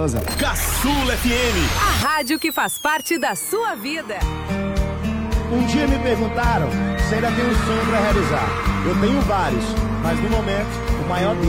Souza. Caçula FM. A rádio que faz parte da sua vida. Um dia me perguntaram se ainda tenho um sonho para realizar. Eu tenho vários, mas no momento, o maior deles